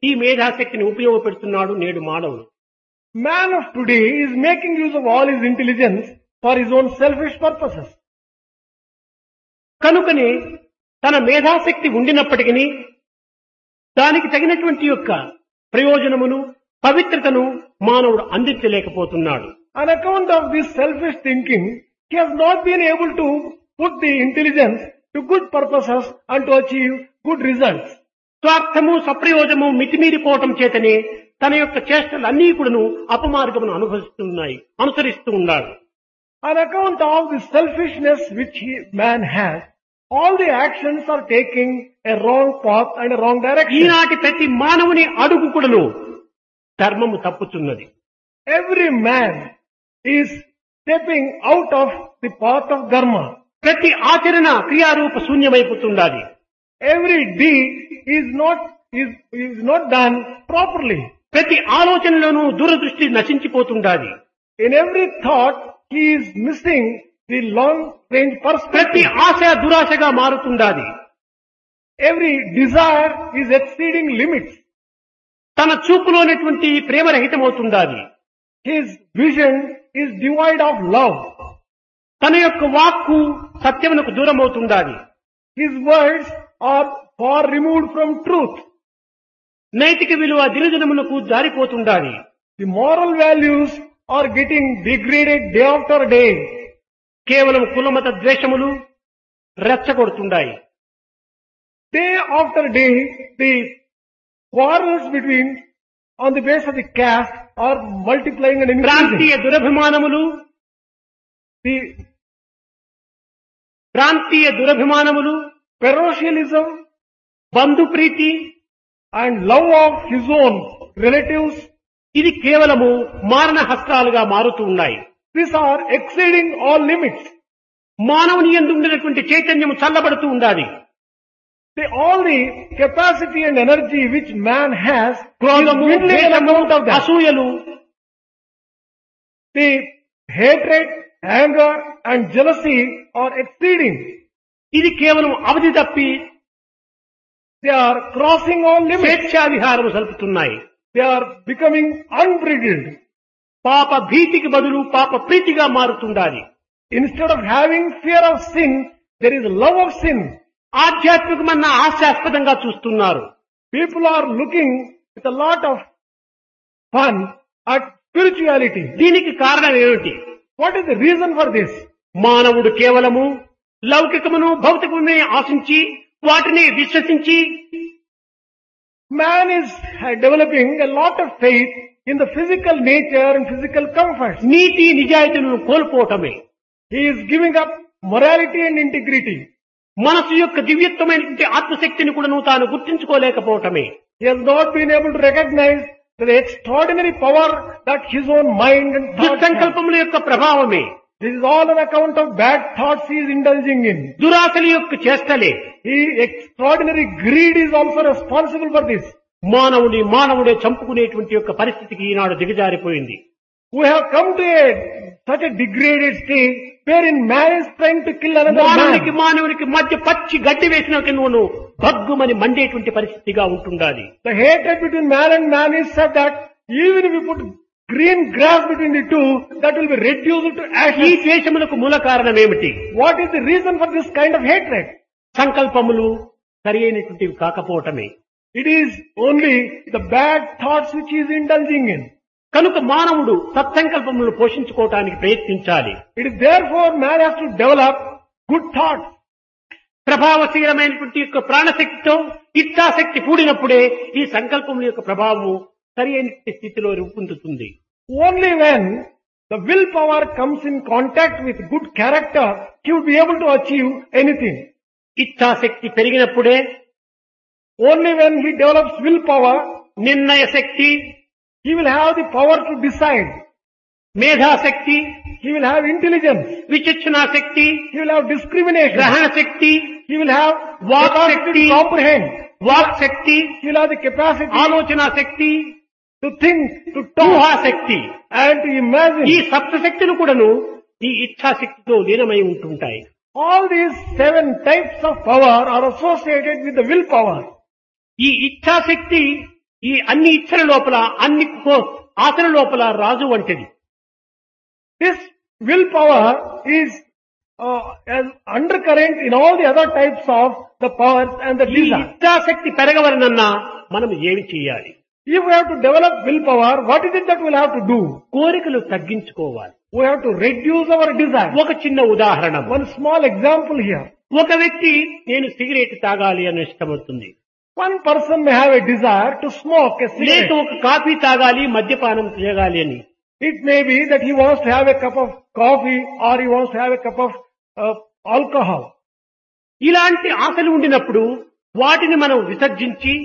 ఈ మేధాశక్తిని ఉపయోగపెడుతున్నాడు నేడు మానవుడు. Man of today is making use of all his intelligence for his own selfish purposes. కనుకనే తన మేధాశక్తి ఉండినప్పటికీ దానికి తగినటువంటి యొక్క ప్రయోజనమును పవిత్రతను మానవుడు అందించలేకపోతున్నాడు. On account of this selfish thinking, he has not been able to put the intelligence to good purposes and to achieve good results. స్వార్థము సప్రయోజము మితిమీరిపోవటం చేతనే తన యొక్క చేష్టలన్నీ కూడాను అపమార్గమును అనుసరిస్తూ ఉన్నాడు. On account of the selfishness which man has, all the actions are taking a wrong path and a wrong direction. ఈనాటి ప్రతి మానవుని అడుగు కూడాను ధర్మము తప్పుతున్నది. Every man is stepping out of the path of dharma. ప్రతి ఆచరణ క్రియారూప శూన్యమైపోతున్నది. Every deed is not done properly. ప్రతి ఆలోచనలోనూ దూరదృష్టి నశించిపోతుండాలి. In every thought, he is missing the long range ప్రతి perspective. Asha దురాశగా మారుతుండాలి. Every desire is exceeding limits. తన చూపులోనటువంటి ప్రేమరహితమవుతుండాలి. His vision is devoid of love. తన యొక్క వాక్కు సత్యమునకు దూరమవుతుండాలి. His words are far removed from truth. నైతిక విలువ దినదినమునకు జారిపోతుండాలి. The moral values are getting degraded day after day. కేవలం కులమత ద్వేషములు రెచ్చగొడుతుండాయి. Day after day, the quarrels between on the basis of the caste are multiplying and increasing. ప్రాంతీయ దురభిమానములు, Parochialism బంధుప్రీతి, and love of his own relatives, ఇది కేవలము మారణ హస్త్రాలుగా మారుతూ ఉన్నాయి. these are exceeding all limits. మానవుని యందు ఉండినటువంటి చైతన్యము చల్లబడుతూ ఉండాలి. All the capacity and energy which man has క్రోధము, is dwindling on ద్వేషము, account of that. అసూయలు, The hatred, anger and jealousy are exceeding. ఇది కేవలం అవధి తప్పి They are crossing all limits. స్వేచ్ఛా విహారము సలుపుతున్నాయి. They are becoming unbridled. పాప భీతికి బదులు పాప ప్రీతిగా మారుతుండాలి. Instead of having fear of sin, there is love of sin. ఆధ్యాత్మికమన్న హాస్యాస్పదంగా చూస్తున్నారు. People are looking with a lot of fun at spirituality. దీనికి కారణం ఏమిటి? What is the reason for this? మానవుడు కేవలము లౌకికమును భౌతికమునే ఆశించి వాటిని విశ్వసించి Man is developing a lot of faith in the physical nature and physical comforts. NITI నిజాయితీలను కోల్పోవటమే. He is giving up morality and integrity. మనసు యొక్క దివ్యత్వమైనటువంటి ఆత్మశక్తిని కూడా తాను గుర్తించుకోలేకపోవటమే. He has not been able to recognize the extraordinary power that his own mind and thoughts have. దుస్సంకల్పముల యొక్క ప్రభావమే. This is all on account of bad thoughts he is indulging in. దురాశల యొక్క చేష్టలే. Extraordinary greed is also responsible for this. మానవుడే చంపుకునేటువంటి యొక్క పరిస్థితికి ఈనాడు దిగజారిపోయింది. We have come to such a degraded state wherein man is trying to kill another man. మానవునికి మధ్య పచ్చి గడ్డి వేసిన కిందను భగ్గుమని మండేటువంటి పరిస్థితిగా ఉంటుండాలి. The hatred between man and man is such that even if you put green grass between the two, that will be reduced to ఈ ashes. ద్వేషములకు మూల కారణం ఏమిటి? What is the reason for this kind of hatred? సంకల్పములు సరి అయినటువంటివి కాకపోవటమే. It is only the bad thoughts which he is indulging in. కనుక మానవుడు సత్సంకల్పములను పోషించుకోవటానికి ప్రయత్నించాలి. It is therefore man has to develop good thoughts. ప్రభావశీలమైనటువంటి యొక్క ప్రాణశక్తితో ఇచ్ఛాశక్తి కూడినప్పుడే ఈ సంకల్పముల యొక్క ప్రభావము సరి అయిన స్థితిలో రూపొందుతుంది. Only when the willpower comes in contact with good character, he will be able to achieve anything. ఇచ్ఛాశక్తి పెరిగినప్పుడే Only when he develops willpower, నిర్ణయ శక్తి, he will have the power to decide. మేధాశక్తి, He will have intelligence. విచక్షణా Shakti, He will have discrimination. గ్రహణ శక్తి, He will have Vak capacity Shakti. to comprehend. Walk Shakti, He will have the capacity ఆలోచనా శక్తి, to think, to talk, ఊహాశక్తి. and to imagine. ఈ సప్తశక్తులు కూడాను ఈ ఇచ్ఛాశక్తితో లీనమై ఉంటుంటాయి. All these 7 types of power are associated with the willpower. ఈ ఇచ్ఛాశక్తి ఈ అన్ని ఇచ్చల లోపల అన్ని ఆశల లోపల రాజు వంటిది. This willpower is as undercurrent in all the other types of the powers and the ఈ desire. ఇచ్ఛాశక్తి పెరగవలనన్నా మనం ఏమి చేయాలి? If we have to develop willpower, what is it that we'll have to do? కోరికలు తగ్గించుకోవాలి. We have to reduce our desire. ఒక చిన్న ఉదాహరణ, One small example here. ఒక వ్యక్తి నేను సిగరెట్ తాగాలి అని ఇష్టమవుతుంది, One person may have a desire to smoke a లేక cigarette. ఒక కాఫీ తాగాలి, మద్యపానం చేయగాలి అని. It may be that he wants to have a cup of coffee or he wants to have a cup of alcohol. ఇలాంటి ఆశలు ఉండినప్పుడు వాటిని మనం విసర్జించి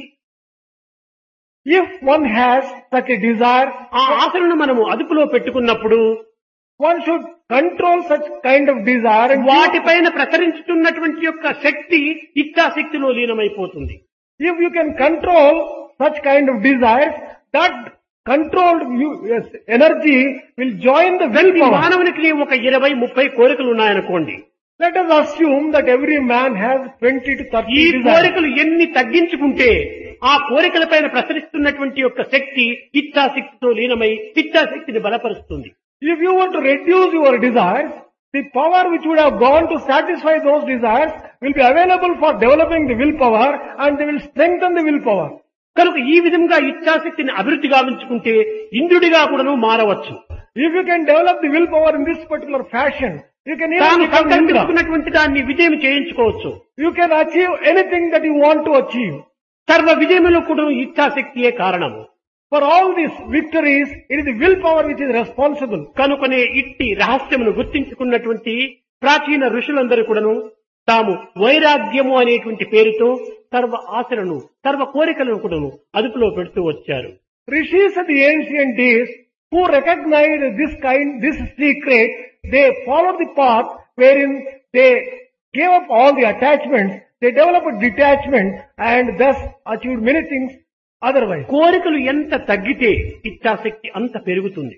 If one has such a desire, ఆ ఆశలను మనము అదుపులో పెట్టుకున్నప్పుడు one should control such kind of desire and వాటిపైన ప్రసరించుతున్నటువంటి యొక్క శక్తి ఇచ్ఛాశక్తిలో లీనమైపోతుంది. if you can control such kind of desires, that controlled energy will join the ప్రతి willpower. మానవునికి ఒక 20-30 కోరికలు ఉన్నాయనుకోండి. Let us assume that every man has 20 to 30 ఈ desires. కోరికలు ఎన్ని తగ్గించుకుంటే ఆ కోరికలపైన ప్రసరిస్తున్నటువంటి యొక్క శక్తి ఇచ్ఛాశక్తితో లీనమై ఇచ్ఛాశక్తిని బలపరుస్తుంది. If you want to reduce your desires, the power which would have gone to satisfy those desires will be available for developing the willpower and they will strengthen the willpower. కనుక ఈ విధంగా ఇచ్ఛాశక్తిని అభివృద్ధి గావించుకుంటే ఇంద్రుడిగా కూడాను మారవచ్చు. If you can develop the willpower in this particular fashion, you can even తాను become Indra. సంకల్పించుకున్నటువంటి దాన్ని విజయం చేయించుకోవచ్చు. You can achieve anything that you want to achieve. సర్వ విజయములకు కూడా ఇచ్ఛాశక్తియే కారణము. For all these victories, it is the willpower which is responsible. కనుకనే ఇట్టి రహస్యమును గుర్తించుకున్నటువంటి ప్రాచీన ఋషులందరూ కూడాను తాము వైరాగ్యము అనేటువంటి పేరుతో సర్వ ఆశలను సర్వ కోరికలను కూడాను అదుపులో పెడుతూ వచ్చారు. Rishis of the ancient days who recognized this secret, they followed the path wherein they gave up all the attachments, they developed detachment and thus achieved many things otherwise. కోరికలు ఎంత తగ్గితే ఇచ్ఛాశక్తి అంత పెరుగుతుంది.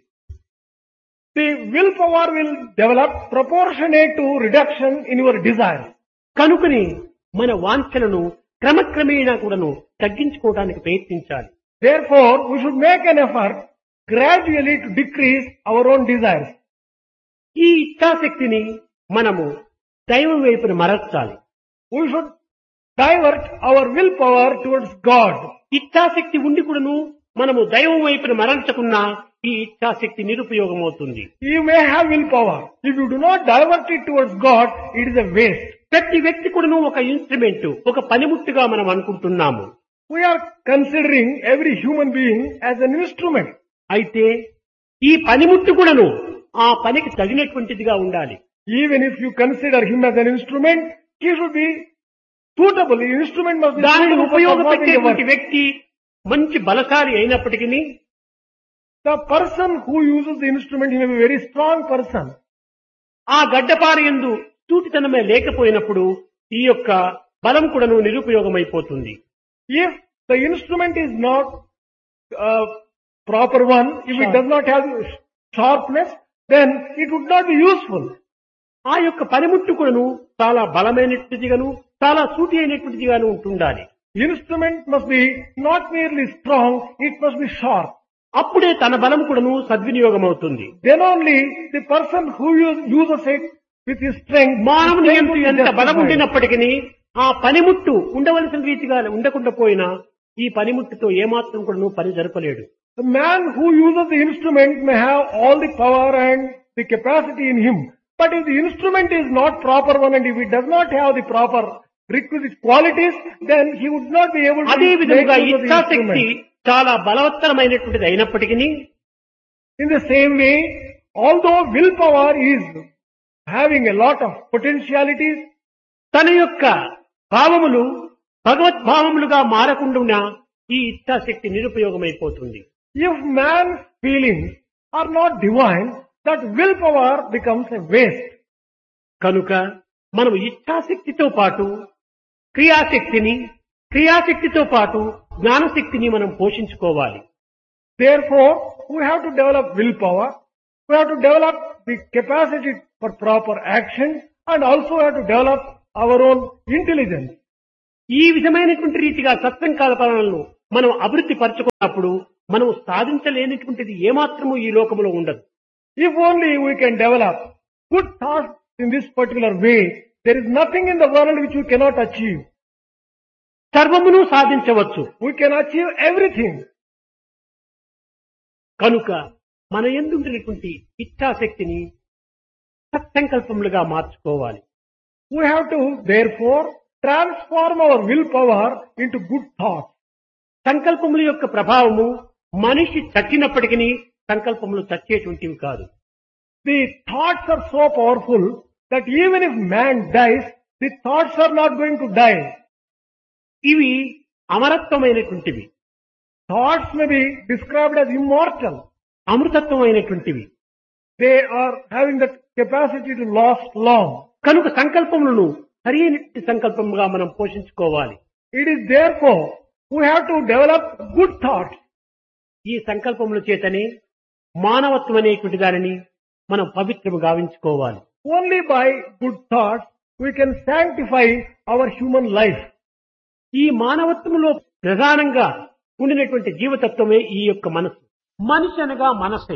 The willpower will develop proportionate to reduction in your desire. కనుకని మన వాంఛలను క్రమక్రమేణా కూడాను తగ్గించుకోవడానికి ప్రయత్నించాలి. Therefore, we should make an effort gradually to decrease our own desires. ఈ ఇచ్ఛాశక్తిని మనము దైవం వైపున మరల్చాలి. We should divert our willpower towards God. ఇచ్ఛాశక్తి ఉండి కూడాను మనము దైవం వైపున మరల్చకున్నా ఈ ఇచ్ఛాశక్తి నిరుపయోగమవుతుంది. You may have willpower. If you do not divert it towards God, it is a waste. ప్రతి వ్యక్తి కూడాను ఒక ఇన్స్ట్రుమెంట్, ఒక పనిముట్టుగా మనం అనుకుంటున్నాము. We are considering every human being as an instrument. అయితే ఈ పనిముట్టు కూడాను ఆ పనికి తగినటువంటిదిగా ఉండాలి. Even if you consider him as an instrument, he should be suitable. The instrument must be దానిని suitable for performing the ఉపయోగపెట్టేటువంటి work. వ్యక్తి మంచి బలశాలి అయినప్పటికీ The person who uses the instrument, he may be a very strong person. ఆ గడ్డపార యందు సూటితనమే లేకపోయినప్పుడు ఈ యొక్క బలం కూడాను నిరుపయోగమైపోతుంది. If the instrument is not proper one, if it does not have sharpness, then it would not be useful. ఆ యొక్క పనిముట్టు కూడాను చాలా బలమైనటువంటిదిగాను చాలా సూటి అయినటువంటిదిగాను ఉంటుండాలి. Instrument must be not merely strong, it must be sharp. అప్పుడే తన బలం కూడాను సద్వినియోగం అవుతుంది. Then only the person who uses it with his strength. మానవుని his ఎందు strength will be ఎంత బలం justified. ఉండినప్పటికీ ఆ పనిముట్టు ఉండవలసిన రీతిగా ఉండకుండా పోయినా ఈ పనిముట్టుతో ఏమాత్రం కూడాను పని జరపలేడు. The man who uses the instrument may have all the power and the capacity in him. But if the instrument is not proper one and if it does not have the proper requisite qualities, then he would not be able to అదే make విధముగా use of the ఇచ్ఛాశక్తి instrument. చాలా బలవత్తరమైనటువంటిది అయినప్పటికీ In the same way, although willpower is having a lot of potentialities, తన యొక్క భావములు భగవద్భావములుగా మారకుండా ఈ ఇచ్ఛాశక్తి నిరుపయోగమైపోతుంది. if man's feelings are not divine, that willpower becomes a waste. కనుక మనం ఇచ్ఛాశక్తితో పాటు క్రియాశక్తితో పాటు జ్ఞానశక్తిని మనం పోషించుకోవాలి. Therefore, we have to develop willpower, we have to develop the capacity for proper action, and also have to develop our own intelligence. ఈ విధమైనటువంటి రీతిగా సత్సంకల్పనలను మనం అభివృద్ధి పరచుకున్నప్పుడు మనం సాధించలేనిటువంటిది ఏమాత్రము ఈ లోకములో ఉండదు. If only we can develop good thoughts in this particular way, there is nothing in the world which we cannot achieve. సర్వమును సాధించవచ్చు. We can achieve everything. కనుక మన యందు ఉండినటువంటి ఇచ్ఛాశక్తిని సత్సంకల్పములుగా మార్చుకోవాలి. We have to therefore transform our willpower into good thoughts. సంకల్పముల యొక్క ప్రభావము మనిషి చచ్చినప్పటికీ సంకల్పములు చచ్చేటువంటివి కాదు. The thoughts are so powerful that even if man dies, the thoughts are not going to die. ఇవి అమరత్వమైనటువంటివి. Thoughts may be described as immortal. అమృతత్వమైనటువంటివి. They are having that capacity to last long. కనుక సంకల్పములను సరైన సంకల్పముగా మనం పోషించుకోవాలి. It is therefore we have to develop good thoughts. ఈ సంకల్పముల చేతనే మానవత్వం అనేటువంటి దానిని మనం పవిత్రము గావించుకోవాలి. Only by good thoughts we can sanctify our human life. ఈ మానవత్వములో ప్రధానంగా ఉండినటువంటి జీవతత్వమే ఈ యొక్క మనసు. మనిషి అనగా మనసే.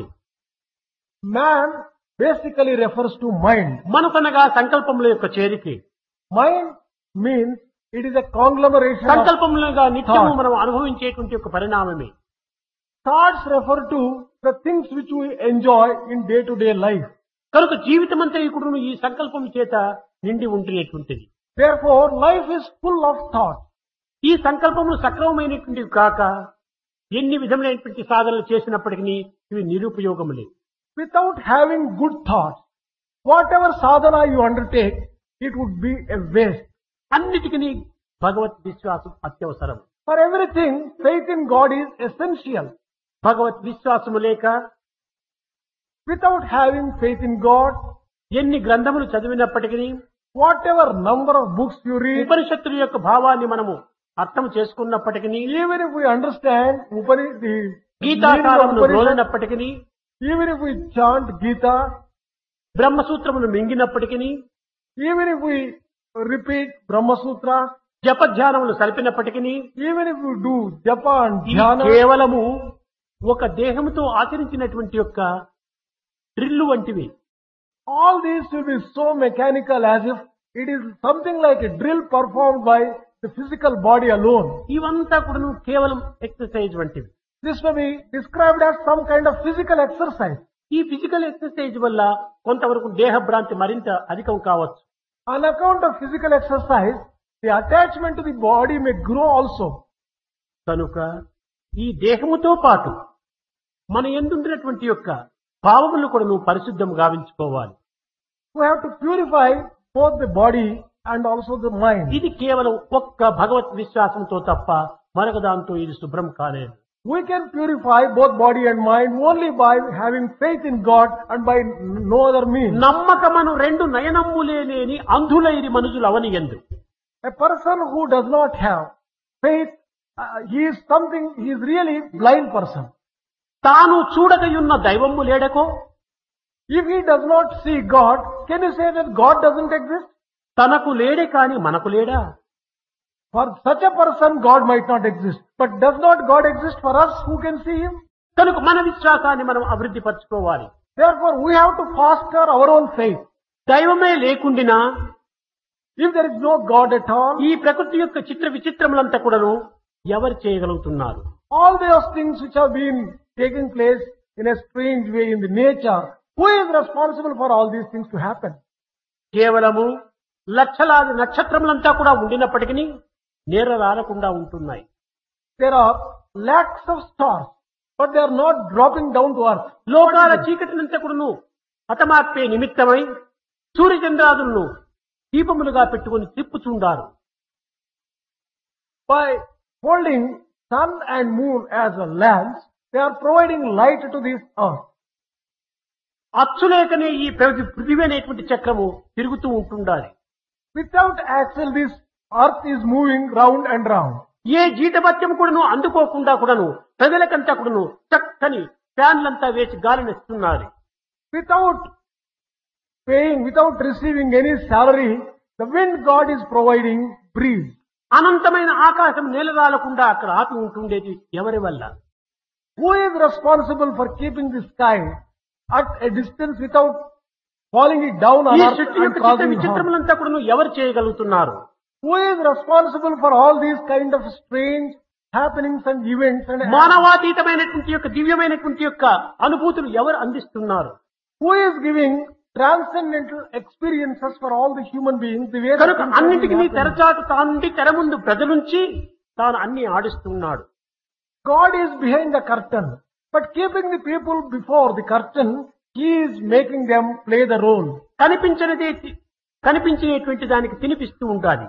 Man basically refers to mind. మనసు అనగా సంకల్పముల యొక్క చేరికే. Mind means it is a conglomeration of సంకల్పములుగా నిత్యము thoughts. మనం అనుభవించేటువంటి ఒక పరిణామమే. Thoughts refer to the things which we enjoy in day-to-day life. కనుక జీవితమంతా కూడా ఈ సంకల్పం చేత నిండి ఉంటున్నటువంటిది. Therefore, life is full of thoughts. ఈ సంకల్పములు సక్రమమైనటువంటివి కాక ఎన్ని విధములైనటువంటి సాధనలు చేసినప్పటికీ ఇవి నిరుపయోగములే. Without having good thoughts, whatever sadhana you undertake, it would be a waste. అన్నిటికీ భగవత్ విశ్వాసం అత్యవసరం. For everything, faith in God is essential. భగవత్ విశ్వాసము లేక Without having faith in God, ఎన్ని గ్రంథములు చదివినప్పటికీ whatever number of books you read, ఉపనిషత్తుల యొక్క భావాన్ని మనము అర్థం చేసుకున్నప్పటికీ even if we understand the meaning of గీతాకారమును Upanishad, రోలినప్పటికీ even if we chant Gita, బ్రహ్మసూత్రమును మింగినప్పటికీ even if we repeat Brahma Sutra, జపధ్యానములు సలిపినప్పటికీ even if we do japa and ఇవి dhyana, కేవలము ఒక దేహముతో ఆచరించినటువంటి యొక్క డ్రిల్లు వంటివి. all these will be so mechanical as if it is something like a drill performed by the physical body alone. ఇవంతా కూడా కేవలం exercise వంటివి. This may be described as some kind of physical exercise. ఈ physical exercise వల్ల కొంతవరకు దేహభ్రాంతి మరింత అధికం కావచ్చు. On account of physical exercise, the attachment to the body may grow also. కనుక ఈ దేహముతో పాటు మన ఎందుంటున్నటువంటి యొక్క భావములు కూడా నువ్వు పరిశుద్ధం గావించుకోవాలి. We have to purify both the body and also the mind. ఇది కేవలం ఒక్క భగవత్ విశ్వాసంతో తప్ప మరొక దాంతో ఇది శుభ్రం కాలేదు. We can purify both body and mind only by having faith in God and by no other means. నమ్మకమను రెండు నయనమ్ములే లేని అంధులైరి మనుషులు అవనియందు. A person who does not have faith, he is really blind person. తాను చూడకయున్న దైవము లేడకో. If he does not see God, can you say that God doesn't exist? తనకు లేడే కాని మనకు లేడా? For such a person, God might not exist. But does not God exist for us who can see Him? కనుక మన విశ్వాసాన్ని మనం అభివృద్ధి పరచుకోవాలి. Therefore, we have to foster our own faith. దైవమే లేకుండినా If there is no God at all, ఈ ప్రకృతి యొక్క చిత్ర విచిత్రములంతా కూడాను ఎవరు చేయగలుగుతున్నారు? all those things which have been taking place in a strange way in the nature, who is responsible for all these things to happen? కేవలము లక్షలాది నక్షత్రములంతా కూడా ఉండినప్పటికీ నేర రాలకుండా ఉంటున్నాయి. There are lakhs of stars, but they are not dropping down to earth. లోకాల చీకటినంతా కూడాను హతమార్పే నిమిత్తమై సూర్యచంద్రాదులను దీపములుగా పెట్టుకుని తిప్పుచుండారు. By holding sun and moon as a lamps, they are providing light to this earth. అచ్చులేకనే ఈ పృథివీ అనేటువంటి చక్రము తిరుగుతూ ఉంటుండాలి. Without axle, this earth is moving round and round. ఏ జీతభత్యం కూడాను అందుకోకుండా కూడాను ప్రజలకంతా కూడాను చక్కని ఫ్యాన్లంతా వేసి గాలినిస్తున్నారు. Without paying, without receiving any salary, the wind God is providing breeze. అనంతమైన ఆకాశం నేలరాలకుండా అక్కడ ఆపి ఉంటుండేది ఎవరి వల్ల? Who is responsible for keeping the sky at a distance without falling it down on ఈ earth సృష్టి and యొక్క చిత్ర causing harm? విచిత్రములంతా కూడా ఎవరు చేయగలుగుతున్నారు? Who is responsible for all these kind of strange happenings and events and మానవాతీతమైనటువంటి యొక్క దివ్యమైనటువంటి యొక్క అనుభూతులు ఎవరు అందిస్తున్నారు? who is giving transcendental experiences for all the human beings? The way that కనుక things are అన్నింటికి happening. తెరచాటు తానుండి తెర ముందు ప్రజలుంచి తాను అన్ని ఆడిస్తున్నాడు. God is behind the curtain, but keeping the people before the curtain, He is making them play the role. కనిపించినటువంటి దానికి తినిపిస్తూ ఉండాలి.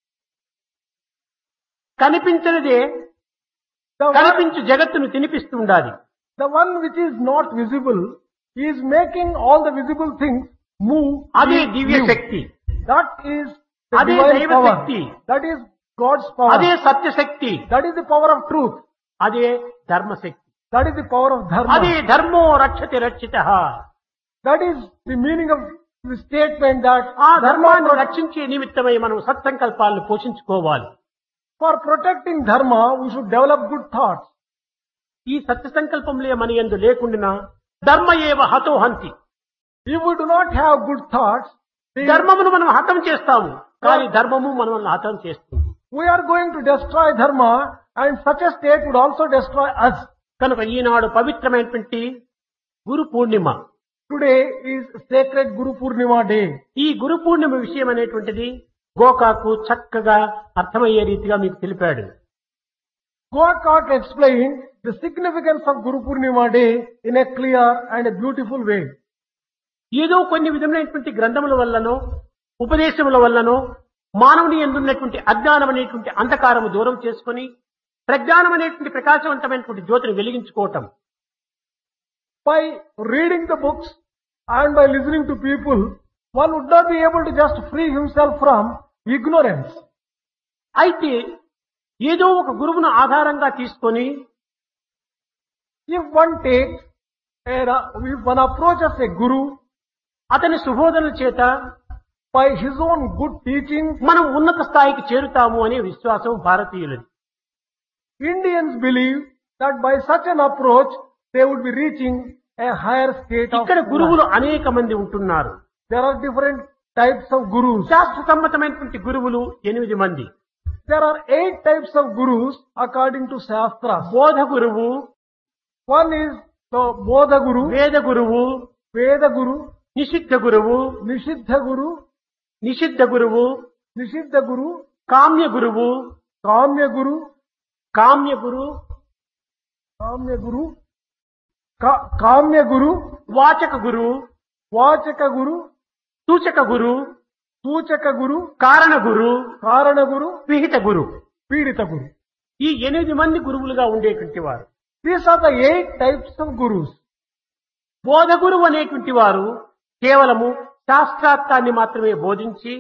కనిపించనిదే The one, కనిపించు జగత్తును తినిపిస్తూ ఉండాలి. the one which is not visible, He is making all the visible things move. అదే live, Divya live. Shakti, That is the అదే divine దైవ power. Shakti. That is God's power. అదే సత్యశక్తి, That is the power of truth. అదే ధర్మశక్తి, That is the power of dharma. అదే ధర్మో రక్షతి రక్షితః. That is the meaning of the statement that ఆ ధర్మాన్ని dharma, రక్షించే నిమిత్తమై మనం సత్సంకల్పాలను పోషించుకోవాలి. for protecting dharma, we should develop good thoughts. ఈ సత్య సంకల్పంలే మన యందు లేకుండా ధర్మ ఏవ హతో హంతి. If we do not have good thoughts, the- ధర్మమును మనం హతం చేస్తాము, కానీ ధర్మము మనల్ని హతం చేస్తుంది. we are going to destroy dharma, and such a state would also destroy us. కనుక ఈనాడు పవిత్రమైనటువంటి Guru Purnima. Today is sacred Guru Purnima day. ఈ గురు పూర్ణిమ విషయం అనేటువంటిది గోకాకు చక్కగా అర్థమయ్యే రీతిగా మీకు తెలిపాడు. Gokak explained the significance of Guru Purnima day in a clear and a beautiful way. ఏదో కొన్ని విధమైనటువంటి గ్రంథముల వల్లనో ఉపదేశముల వల్లనో మానవుని ఎందున్నటువంటి అజ్ఞానం అనేటువంటి అంధకారము దూరం చేసుకొని ప్రజ్ఞానం అనేటువంటి ప్రకాశవంతమైనటువంటి జ్యోతిని వెలిగించుకోవటం, By reading the books and by listening to people, one would not be able to just free himself from ignorance. అయితే ఏదో ఒక గురువును ఆధారంగా తీసుకొని If one takes, if one approaches a guru అతని సుబోధనల చేత by his own good teaching, మనం ఉన్నత స్థాయికి చేరుతాము అనే విశ్వాసం భారతీయులది. Indians believe that by such an approach, they would be reaching a higher state of ఇక్కడ గురువులు life. అనేక మంది ఉంటున్నారు. There are different types of gurus. శాస్త్ర సమ్మతమైనటువంటి గురువులు 8 మంది. There are 8 types of gurus according to Shastras. బోధ గురువు, One is the Bodha Guru, వేద గురువు, Veda Guru, నిషిద్ధ గురువు, Nishiddha Guru, నిషిద్ధ గురువు, Nishiddha Guru, కామ్య గురువు, Kamya Guru, కామ్య గురు, Kamya Guru, Kamya Guru, వాచక గురు, Vachaka Guru, సూచక గురు, Suchaka Guru, కారణ గురు, Karana Guru, విహిత గురు. Pidita Guru. ఈ 8 మంది గురువులుగా ఉండేటువంటి వారు. These are the 8 types of gurus. బోధ గురువు అనేటువంటి వారు కేవలము శాస్త్రార్థాన్ని మాత్రమే బోధించి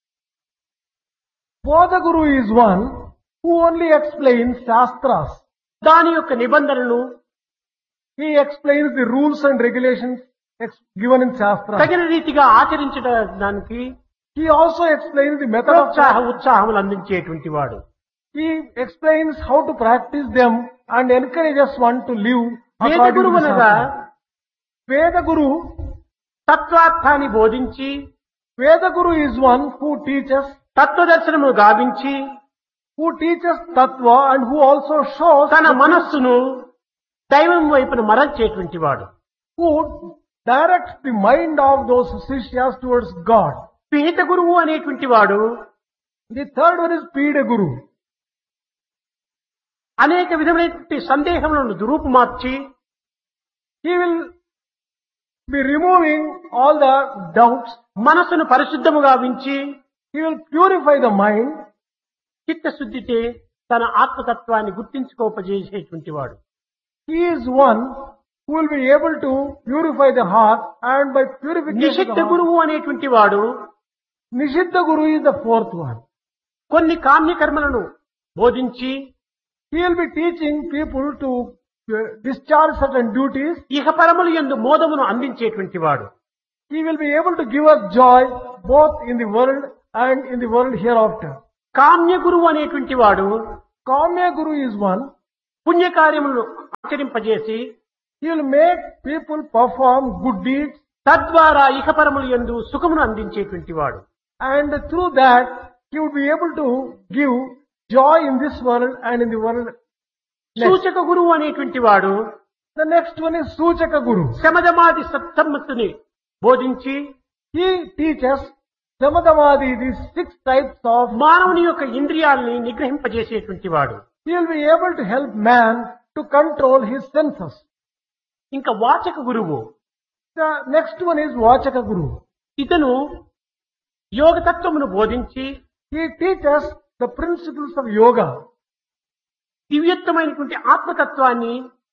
Bodha Guru is one who only explains Shastras. దాని యొక్క నిబంధనలను He explains the rules and regulations given in Shastras. తగిన రీతిగా ఆచరించడానికి He also explains the method of ఉత్సాహములు అందించేటువంటి వాడు. He explains how to practice them and encourages one to live వేద according to గురువు the అనగా Shastras. Veda Guru, తత్వార్థాన్ని బోధించి Veda Guru is one who teaches తత్వదర్శనము గావించి Tattva and who also shows తన మనస్సును దైవం వైపున మరల్చేటువంటి వాడు. who directs the mind of those Sishyas towards God. విహిత గురువు అనేటువంటి వాడు The third one is Pida Guru. అనేక విధమైనటువంటి సందేహములను దురూపుమార్చి He will be removing all the doubts. మనస్సును పరిశుద్ధముగా వించి He will purify the mind. చిత్తశుద్ధితే తన ఆత్మతత్వాన్ని గుర్తించుకోపజేసేటువంటి వాడు. He is one who will be able to purify the heart, and by purification of నిషిద్ధ the heart, గురువు అనేటువంటి వాడు Nishiddha Guru is the fourth one. కొన్ని కామ్యకర్మలను బోధించి He will be teaching people to discharge certain duties. ఇహపరములు యందు మోదమును అందించేటువంటి వాడు. He will be able to give us joy both in the world and in the world hereafter. కామ్య గురువు అనేటువంటి వాడు Kamya Guru is one. పుణ్యకార్యములను ఆచరింపజేసి He will make people perform good deeds, తద్వారా ఇహపరములు యందు సుఖమును అందించేటువంటి వాడు. and through that he would be able to give joy in this world and in the world next. సూచక గురువు అనేటువంటి వాడు The next one is Suchaka Guru. శమదమాది సత్సమ్మతిని బోధించి He teaches Samadhamadi, these 6 types of. మానవుని యొక్క ఇంద్రియాలని నిగ్రహింపజేసేటువంటి వాడు. He will be able to help man to control his senses. ఇంకా వాచక గురువు The next one is Vachaka Guru. ఇతను యోగతత్వమును బోధించి He teaches the principles of yoga. దివ్యత్వమైనటువంటి ఆత్మతత్వాన్ని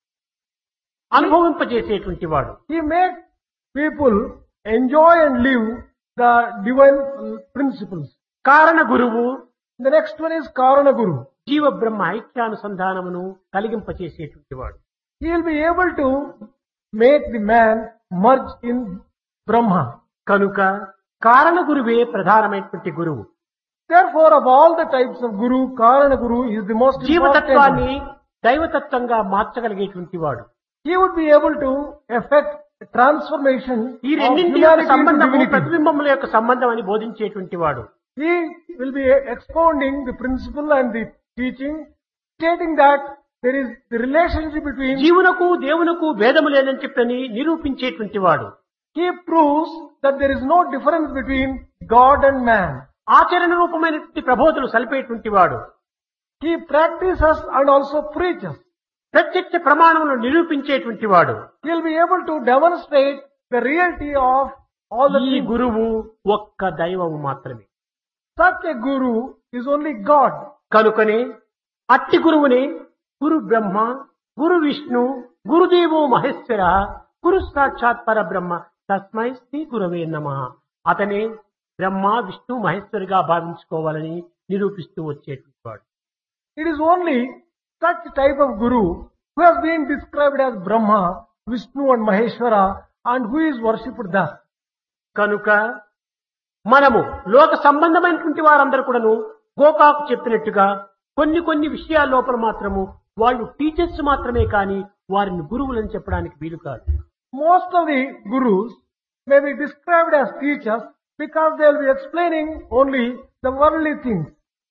అనుభవింపజేసేటువంటి వాడు. He makes people enjoy and live the divine principles. కారణ గురువు The next one is Karana Guru. జీవ బ్రహ్మ ఐక్యానుసంధానమును కలిగింపచేసేటువంటి వాడు. He will be able to make the man merge in Brahma. కనుక కారణ గురువే ప్రధానమైనటువంటి గురువు. Therefore, of all the types of Guru, Karana Guru is the most important. జీవతత్వాన్ని దైవతత్వంగా మార్చగలిగేటువంటి వాడు. He would be able to effect a transformation ఈ of రెండింటి యొక్క humanity into సంబంధము divinity. ప్రతిబింబముల యొక్క సంబంధం అని బోధించేటువంటి వాడు. He will be expounding the principle and the teaching, stating that there is the relationship between. జీవునకు దేవునకు భేదము లేదని చెప్పని నిరూపించేటువంటి వాడు. He proves that there is no difference between God and man. ఆచరణ రూపమైనటువంటి ప్రబోధనలు సలిపేటువంటి వాడు. He practices and also preaches. ప్రత్యక్ష ప్రమాణములను నిరూపించేటువంటి వాడు. He will be able to demonstrate the reality of all the ఈ things. గురువు ఒక్క దైవము మాత్రమే. Such a Guru is only God. కనుకనే అట్టి గురువుని గురు బ్రహ్మ, గురు విష్ణు, గురుదేవో మహేశ్వర, గురు సాక్షాత్ పరబ్రహ్మ తస్మై శ్రీ గురవే నమః. అతనే బ్రహ్మ విష్ణు మహేశ్వరిగా భావించుకోవాలని నిరూపిస్తూ వచ్చేటువంటి వాడు. It is only such type of Guru who has been described as Brahma, Vishnu and Maheshwara, and who is worshipped thus. కనుక మనము లోక సంబంధమైనటువంటి వారందరూ కూడాను గోకాకు చెప్పినట్టుగా కొన్ని విషయాల లోపల మాత్రము వాళ్ళు టీచర్స్ మాత్రమే కానీ వారిని గురువులని చెప్పడానికి వీలు కాదు. Most of the Gurus may be described as teachers because they will be explaining only the worldly things.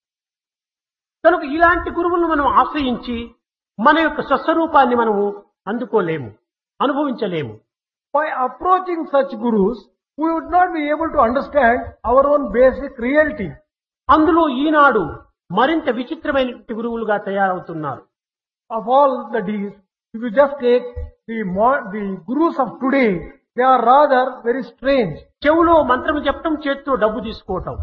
కనుక ఇలాంటి గురువులను మనం ఆశ్రయించి మన యొక్క స్వస్వరూపాన్ని మనము అందుకోలేము, అనుభవించలేము. By approaching such Gurus, we would not be able to understand our own basic reality. అందులో ఈనాడు మరింత విచిత్రమైనటువంటి గురువులుగా తయారవుతున్నారు. Of all the deeds, if you just take the Gurus of today, they are rather very strange. చెవులో మంత్రము చెప్పడం, చేత్తో డబ్బు తీసుకోవటం.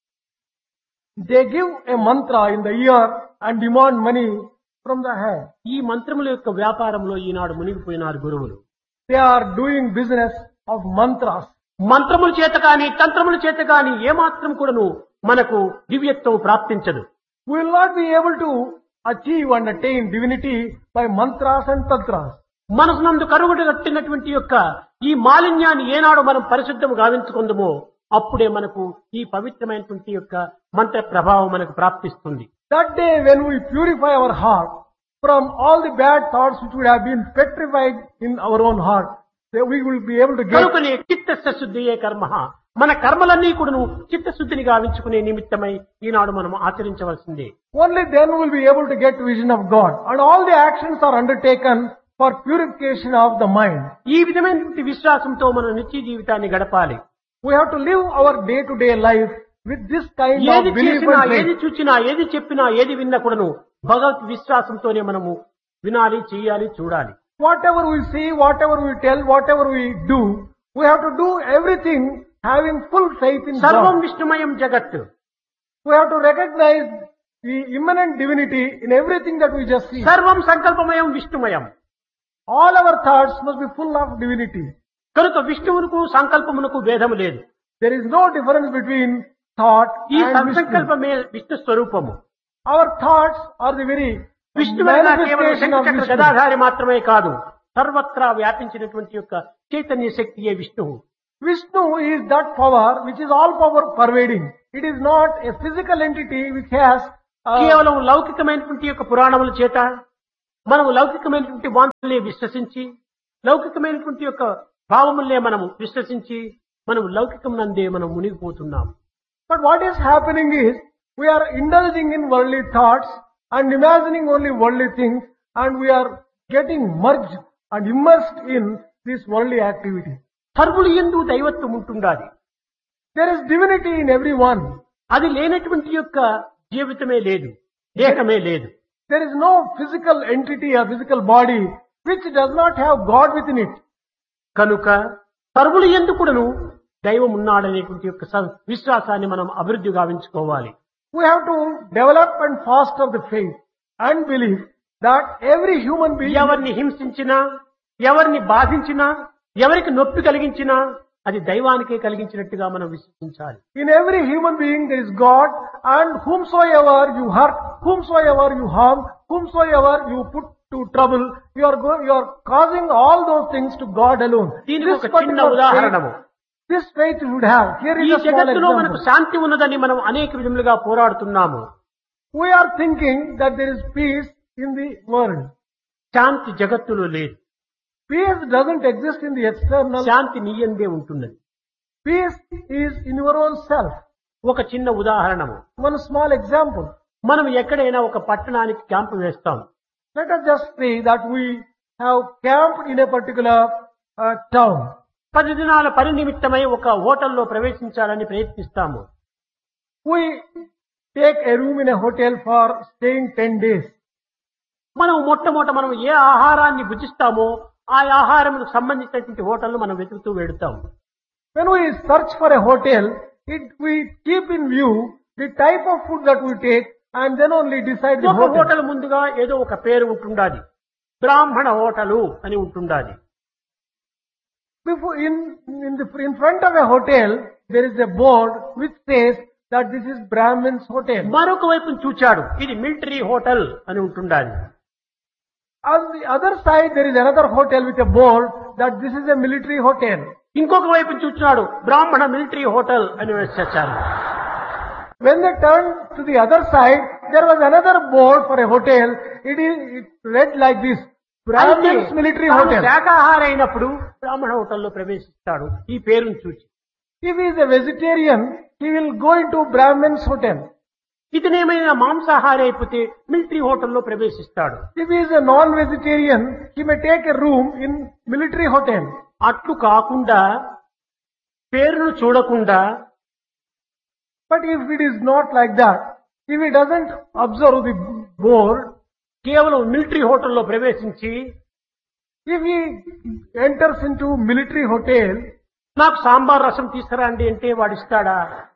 They give a mantra in the ear and demand money from the hand. ఈ మంత్రముల యొక్క వ్యాపారంలో ఈనాడు మునిగిపోయినారు గురువులు. They are doing business of mantras. మంత్రముల చేత కానీ తంత్రముల చేత కానీ ఏమాత్రం కూడాను మనకు దివ్యత్వం ప్రాప్తించదు. We will not be able to achieve and attain divinity by mantras and tantras. మనసునందు కరుగుడు కట్టినటువంటి యొక్క ఈ మాలిన్యాన్ని ఏనాడు మనం పరిశుద్ధము గావించుకుందామో అప్పుడే మనకు ఈ పవిత్రమైనటువంటి యొక్క మంత్ర ప్రభావం మనకు ప్రాప్తిస్తుంది. That day when we purify our heart from all the bad thoughts which would have been petrified in our own heart, then we will be able to get. కనుకనే చిత్తస్య శుద్ధియే కర్మ. మన కర్మలన్నీ కూడాను చిత్తశుద్ధిని గావించుకునే నిమిత్తమై ఈనాడు మనం ఆచరించవలసిందే. Only then we will be able to get vision of God. And all the actions are undertaken for purification of the mind. ఈ విధమైనటువంటి విశ్వాసంతో మన నిత్య జీవితాన్ని గడపాలి. We have to live our day-to-day life with this kind ఏది of belief చేసినా, and ఏది faith. చూచినా, ఏది చెప్పినా, ఏది విన్నా కూడాను భగవత్ విశ్వాసంతోనే మనము వినాలి, చేయాలి, చూడాలి. Whatever we see, whatever we tell, whatever we do, we have to do everything having full faith in సర్వం God. విష్ణుమయం జగత్. We have to recognize the immanent divinity in everything that we just see. సర్వం సంకల్పమయం విష్ణుమయం. All our thoughts must be full of divinity. కనుక విష్ణువునకు సంకల్పమునకు భేదము లేదు. There is no difference between thought ఈ and Vishnu. సంకల్పమే విష్ణు స్వరూపము. Our thoughts are the very విష్ణువైనా కేవలం manifestation of శంఖచక్ర Vishnu. గదాధారి మాత్రమే కాదు, సర్వత్రా వ్యాపించినటువంటి యొక్క చైతన్య శక్తియే విష్ణువు. Vishnu is that power which is all power pervading. It is not a physical entity which has కేవలం లౌకికమైనటువంటి యొక్క పురాణముల చేత మనము లౌకికమైనటువంటి వాంతులే విశ్వసించి లౌకికమైనటువంటి యొక్క భావములే మనము విశ్వసించి మనం లౌకికం నందే మనం మునిగిపోతున్నాం. But what is happening is, we are indulging in worldly thoughts and imagining only worldly things, and we are getting merged and immersed in this worldly activity. సర్వులు యందు దైవత్వం ఉంటుండాలి. There is divinity in everyone. అది లేనటువంటి యొక్క జీవితమే లేదు, దేహమే లేదు. There is no physical entity or physical body which does not have God within it. కనుక సర్వులు యందు కూడాను దైవం ఉన్నాడనేటువంటి యొక్క విశ్వాసాన్ని మనం అభివృద్ధి గావించుకోవాలి. We have to develop and foster the faith and belief that every human being, ఎవరిని హింసించినా ఎవరిని బాధించినా ఎవరికి నొప్పి కలిగించినా అది దైవానికే కలిగించినట్టుగా మనం విశ్వసించాలి. in every human being there is God, and whomsoever you hurt, whomsoever you harm, whomsoever you put to trouble, you are causing all those things to God alone. దీనికి ఒక చిన్న ఉదాహరణము. This faith you would have. Here ఈ is a small జగత్తులో మనకు example. శాంతి ఉన్నదని మనం అనేక విధములుగా పోరాడుతున్నాము. We are thinking that there is peace in the world. శాంతి జగత్తులో లేదు. Peace doesn't exist in the external. శాంతి నీయందే ఉంటున్నది. Peace is in your own self. ఒక చిన్న ఉదాహరణము. One small example. మనం ఎక్కడైనా ఒక పట్టణానికి క్యాంపు వేస్తాం. Let us just say that we have camped in a particular town. 10 దినాల పని నిమిత్తమై ఒక హోటల్లో ప్రవేశించాలని ప్రయత్నిస్తాము. We take a room in a hotel for staying 10 days. మనం మనం ఏ ఆహారాన్ని భుజిస్తామో ఆ ఆహారముకు సంబంధించినటువంటి హోటల్ను మనం వెతుకుతూ వెడుతాం. When we search for a hotel, we keep in view the type of food that we take and then only decide the ఒక hotel. Hotel ముందుగా ఏదో ఒక పేరు ఉంటుండాలి. బ్రాహ్మణ హోటలు అని ఉంటుండాలి. Before, in front of a hotel, there is a board which says that this is Brahmin's hotel. మరొక వైపును చూచాడు, ఇది మిలిటరీ హోటల్ అని ఉంటుండాలి. On the other side, there is another hotel with a board that this is a military hotel. ఇంకొక వైపును చూచాడు, బ్రాహ్మణ military hotel అని వేసేశారు. When they turned to the other side, there was another board for a hotel. It read like this: Brahmin's military hotel. శాకాహారి అయినప్పుడు బ్రాహ్మణ హోటల్లో ప్రవేశిస్తాడు ఈ పేరును చూచి. If he is a vegetarian, he will go into Brahmin's hotel. ఇతనేమైనా మాంసాహారి అయిపోతే military హోటల్లో ప్రవేశిస్తాడు. If he is a non-vegetarian, he may take a room in military hotel. అట్లు కాకుండా పేరును చూడకుండా, but if it is not like that, if he doesn't observe the board, కేవలం military హోటల్లో ప్రవేశించి, if he enters into military hotel, నాకు సాంబార్ రసం తీసుకురండి అంటే వాడిస్తాడా?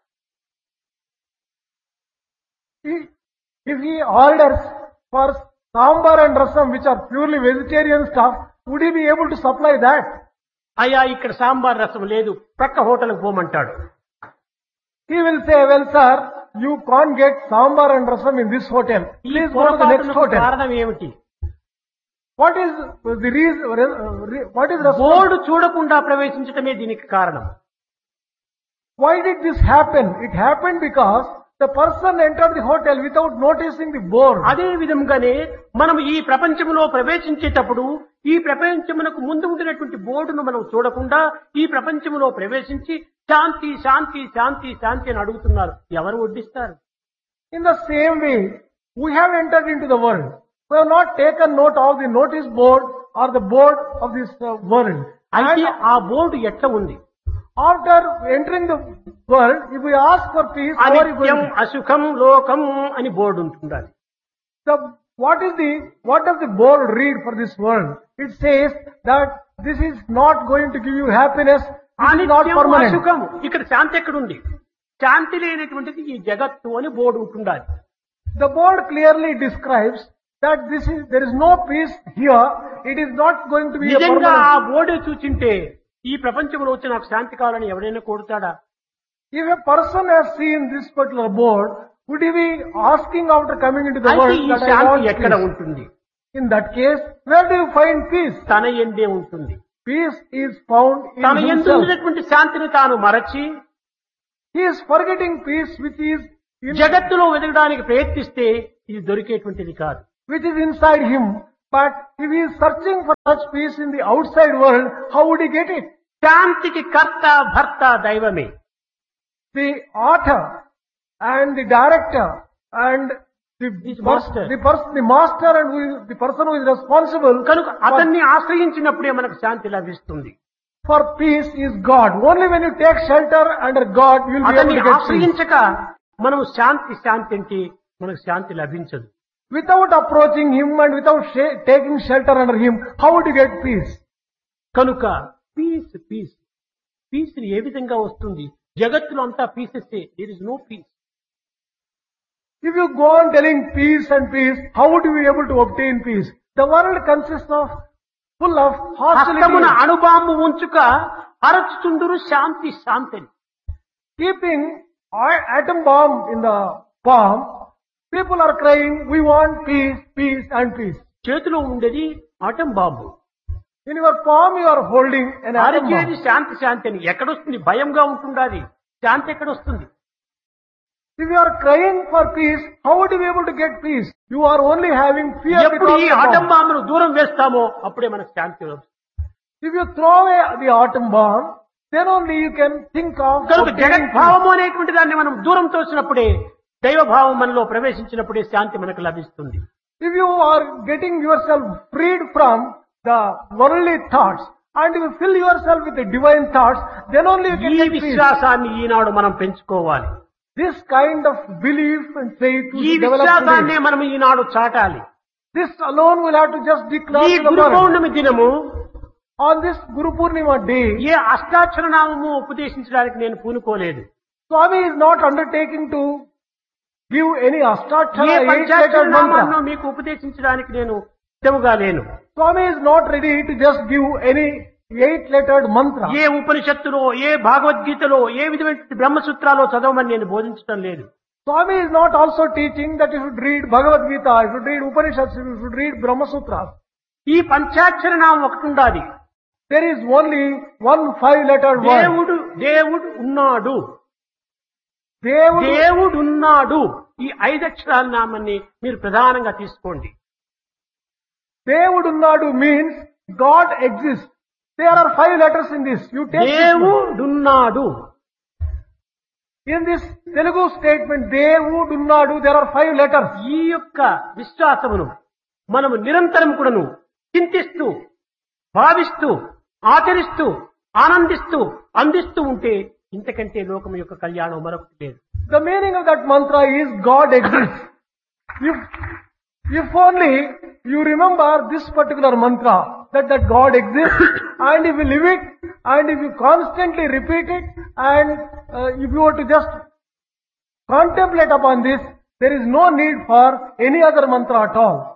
if he orders for sambar and rasam, which are purely vegetarian stuff, would he be able to supply that? అయ్యా ఇక్కడ సాంబార్ రసం లేదు, ప్రక్క హోటల్కి పోమంటాడు. He will say, well sir, you can't get sambar and rasam in this hotel. Please go to the next hotel. కారణం ఏమిటి? What is the reason? What is the board చూడకుండా ప్రవేశించటమే దీనికి కారణం. Why did this happen? It happened because the person entered the hotel without noticing the board. అదే విధంగానే మనం ఈ ప్రపంచంలో ప్రవేశించేటప్పుడు ఈ ప్రపంచమునకు ముందు ఉండినటువంటి బోర్డును మనం చూడకుండా ఈ ప్రపంచంలో ప్రవేశించి శాంతి శాంతి శాంతి శాంతి అని అడుగుతున్నారు. ఎవరు వడ్డిస్తారు? In the same way, we have entered into the world. We have not taken note of the notice board or the board of this world. అయితే ఆ బోర్డు ఎట్లా ఉంది? After entering the world, if we ask for peace, అనిత్యం అసుఖం లోకం అని board ఉంటుండాలి. what does the board read for this world? It says that this is not going to give you happiness. It is not permanent. అసుఖం, ఇక్కడ శాంతి ఎక్కడుంది? శాంతి లేనటువంటిది ఈ జగత్తు అని board ఉంటుండాలి. The board clearly describes that there is no peace here. It is not going to be a నిజంగా permanent. ఆ బోర్డే చూచింటే ఈ ప్రపంచంలో వచ్చి నాకు శాంతి కావాలని ఎవరైనా కోరుతాడా? If a person has seen this particular board, would he be asking after coming into the అయితే world ఈ that I శాంతి want ఎక్కడ peace? ఉంటుంది? In that case, where do you find peace? తన యందే ఉంటుంది. Peace is found in తన యందు himself. ఉన్నటువంటి శాంతిని తాను మరచి He is forgetting peace which is జగత్తులో వెతకడానికి ప్రయత్నిస్తే ఇది దొరికేటువంటిది కాదు. inside him. But if he is searching for such peace in the outside world, how would he get it? శాంతికి కర్త భర్త దైవమే. The author and the director and the master. the master and the person who is responsible కనుక అతన్ని ఆశ్రయించినప్పుడే మనకు శాంతి లభిస్తుంది. for peace is God. Only when you take shelter under God, you will be able అతన్ని to get peace. ఆశ్రయించక మనం శాంతి అంటే మనకు శాంతి లభించదు. Without approaching him and without taking shelter under him, how would you get peace? కనుక piece ఏ విధంగా వస్తుంది? జగత్తులో అంతా pieces. There is no piece. If you go on telling peace and peace, how would you be able to obtain peace? The world consists of full of hostility. హస్తమున అణుబాంబు ఉంచుక అరచుచుండురు శాంతి శాంతిని. Keeping atom bomb in the palm, people are crying, we want peace, peace and peace. చేతిలో ఉండేది atom bomb. In your palm you are holding an atom అరిచేది bomb. శాంతి అని. ఎక్కడొస్తుంది? భయంగా ఉంటుండాది. శాంతి ఎక్కడొస్తుంది? If you are crying for peace, how would you be able to get peace? You are only having fear ఎప్పుడు because ఈ of atom bomb. బాంబును దూరం వేస్తామో అప్పుడే మనకు శాంతి వస్తుంది. If you throw away the atom bomb, then only you can think of కనుక obtaining peace. జగద్భావము అనేటువంటి దాన్ని మనం దూరం తోసినప్పుడే, దైవభావం మనలో ప్రవేశించినప్పుడే శాంతి మనకు లభిస్తుంది. If you are getting yourself freed from the worldly thoughts and you fill yourself with the divine thoughts, then only you can ఈ get peace. విశ్వాసాన్ని ఈనాడు మనం పెంచుకోవాలి. This kind of belief and faith ఈ will develop విశ్వాసాన్ని today. మనం ఈనాడు చాటాలి. This alone will have to just declare ఈ to the Guru world. పౌర్ణమి దినము On this Guru Purnima day, ఏ అష్టాక్షర నామము ఉపదేశించడానికి నేను పూనుకోలేదు. Swami is not undertaking to give any A Ashtachara పంచాక్షర 8-letter నామాన్ని mantra. మీకు ఉపదేశించడానికి నేను సిద్ధముగా లేను. Swami is not ready to just give any 8-lettered mantra. ఏ ఉపనిషత్తులో, ఏ భగవద్గీతలో, ఏ విధమైన బ్రహ్మసూత్రాలో చదవమని నేను బోధించడం లేదు. Swami is not also teaching that you should read Bhagavad Gita, you should read Upanishads, you should read Brahma Sutras. ఈ పంచాక్షర నామం ఒకటి ఉండాలి. There is only one 5-lettered word. దేవుడు ఉన్నాడు. Devudu. దేవుడున్నాడు. ఈ 5 అక్షరాల నామాన్ని మీరు ప్రధానంగా తీసుకోండి. Devudunnadu means God exists. There are 5 letters in this. You take this one. దేవుడున్నాడు. In this Telugu statement, Devudunnadu, there are 5 letters. ఈ యొక్క విశ్వాసమును మనము నిరంతరం కూడాను చింతిస్తూ, భావిస్తూ, ఆచరిస్తూ, ఆనందిస్తూ, అందిస్తూ ఉంటే ఇంతకంటే లోకం యొక్క కళ్యాణం మరొకటి లేదు. The meaning of that mantra is God exists. If only you remember this particular mantra, that God exists, and if you live it, and if you constantly repeat it, and if you were to just contemplate upon this, there is no need for any other mantra at all.